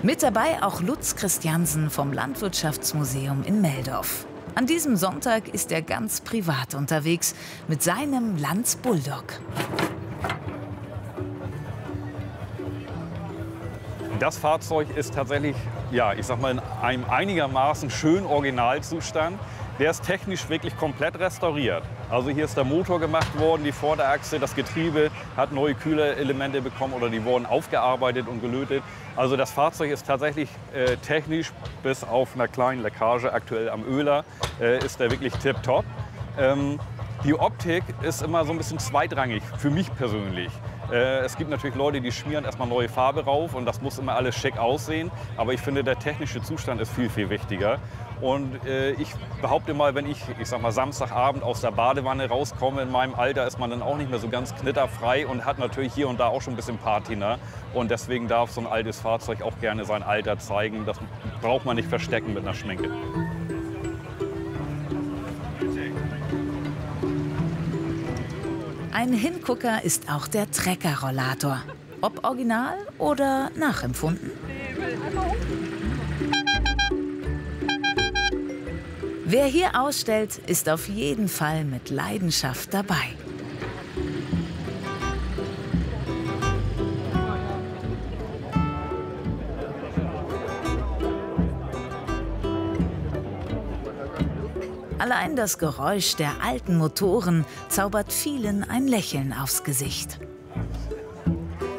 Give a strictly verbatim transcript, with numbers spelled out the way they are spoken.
Mit dabei auch Lutz Christiansen vom Landwirtschaftsmuseum in Meldorf. An diesem Sonntag ist er ganz privat unterwegs mit seinem Lanz Bulldog. Das Fahrzeug ist tatsächlich, ja, ich sag mal, in einem einigermaßen schönen Originalzustand. Der ist technisch wirklich komplett restauriert. Also hier ist der Motor gemacht worden, die Vorderachse, das Getriebe hat neue Kühlerelemente bekommen oder die wurden aufgearbeitet und gelötet. Also das Fahrzeug ist tatsächlich äh, technisch bis auf einer kleinen Leckage aktuell am Öler, äh, ist der wirklich tipptopp. Ähm, die Optik ist immer so ein bisschen zweitrangig für mich persönlich. Äh, es gibt natürlich Leute, die schmieren erstmal neue Farbe rauf und das muss immer alles schick aussehen. Aber ich finde, der technische Zustand ist viel, viel wichtiger. Und äh, ich behaupte mal, wenn ich, ich sag mal, Samstagabend aus der Badewanne rauskomme, in meinem Alter ist man dann auch nicht mehr so ganz knitterfrei und hat natürlich hier und da auch schon ein bisschen Patina. Und deswegen darf so ein altes Fahrzeug auch gerne sein Alter zeigen. Das braucht man nicht verstecken mit einer Schminke. Ein Hingucker ist auch der Trecker-Rollator. Ob original oder nachempfunden? Wer hier ausstellt, ist auf jeden Fall mit Leidenschaft dabei. Allein das Geräusch der alten Motoren zaubert vielen ein Lächeln aufs Gesicht.